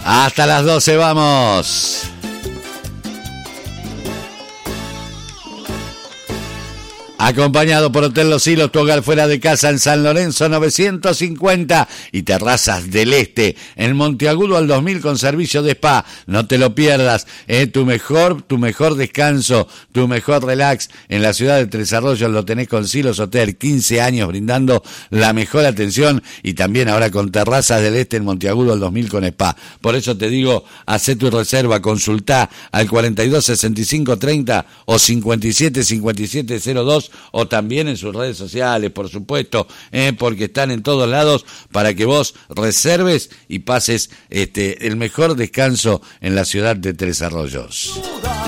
Hasta las 12 vamos. Acompañado por Hotel Los Hilos, tu hogar fuera de casa en San Lorenzo 950 y Terrazas del Este en Monteagudo al 2000 con servicio de spa. No te lo pierdas, tu mejor descanso, tu mejor relax en la ciudad de Tres Arroyos lo tenés con Silos Hotel, 15 años brindando la mejor atención y también ahora con Terrazas del Este en Monteagudo al 2000 con spa. Por eso te digo, hacé tu reserva, consultá al 42 65 30 o 57 57 02 o también en sus redes sociales, por supuesto, porque están en todos lados para que vos reserves y pases el mejor descanso en la ciudad de Tres Arroyos.